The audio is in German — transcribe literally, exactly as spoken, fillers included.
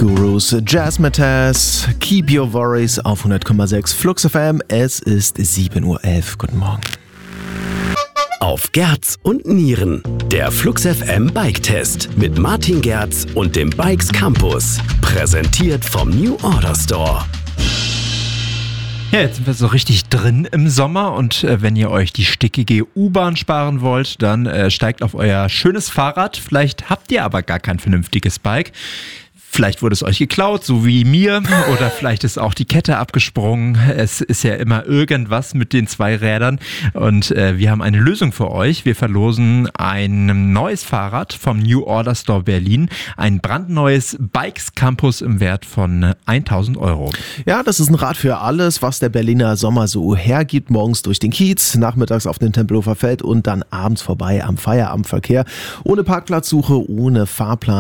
Gurus, Jazzmatazz, Keep Your Worries auf hundert Komma sechs Flux F M. Es ist sieben Uhr elf. Guten Morgen. Auf Gerz und Nieren. Der Flux F M Bike-Test mit Martin Gerz und dem Bikes Campus. Präsentiert vom New Order Store. Ja, jetzt sind wir so richtig drin im Sommer und äh, wenn ihr euch die stickige U-Bahn sparen wollt, dann äh, steigt auf euer schönes Fahrrad. Vielleicht habt ihr aber gar kein vernünftiges Bike. Vielleicht wurde es euch geklaut, so wie mir, oder vielleicht ist auch die Kette abgesprungen. Es ist ja immer irgendwas mit den zwei Rädern und äh, wir haben eine Lösung für euch. Wir verlosen ein neues Fahrrad vom New Order Store Berlin, ein brandneues Bikes Campus im Wert von tausend Euro. Ja, das ist ein Rad für alles, was der Berliner Sommer so hergibt. Morgens durch den Kiez, nachmittags auf den Tempelhofer Feld und dann abends vorbei am Feierabendverkehr. Ohne Parkplatzsuche, ohne Fahrplan.